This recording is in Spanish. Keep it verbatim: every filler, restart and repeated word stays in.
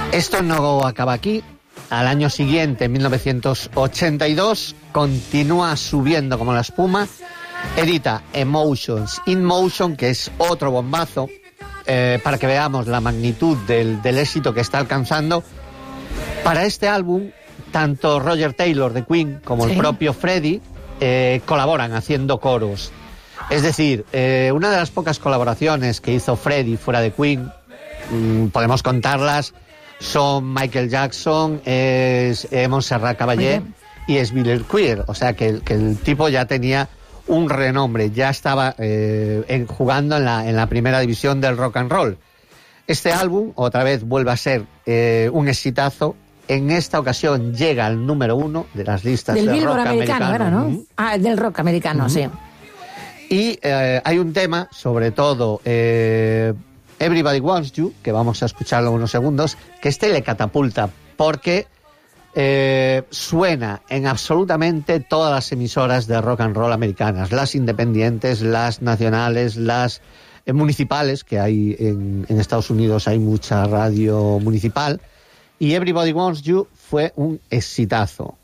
Esto no acaba aquí. Al año siguiente, en mil novecientos ochenta y dos, continúa subiendo como la espuma. Edita Emotions in Motion, que es otro bombazo, eh, para que veamos la magnitud del, del éxito que está alcanzando. Para este álbum, tanto Roger Taylor de Queen como sí. el propio Freddie eh, colaboran haciendo coros. Es decir, eh, una de las pocas colaboraciones que hizo Freddie fuera de Queen, mmm, podemos contarlas, son Michael Jackson, es eh, Montserrat Caballé y es Bill Queer. O sea que el, que el tipo ya tenía un renombre, ya estaba eh, en, jugando en la, en la primera división del rock and roll. Este álbum, otra vez, vuelve a ser eh, un exitazo. En esta ocasión llega al número uno de las listas del, del rock americano. americano era, ¿no? Uh-huh. Ah, del rock americano, uh-huh. sí. Y eh, hay un tema, sobre todo, eh, Everybody Wants You, que vamos a escucharlo unos segundos, que este le catapulta, porque eh, suena en absolutamente todas las emisoras de rock and roll americanas, las independientes, las nacionales, las eh, municipales, que hay en, en Estados Unidos hay mucha radio municipal, y Everybody Wants You fue un exitazo.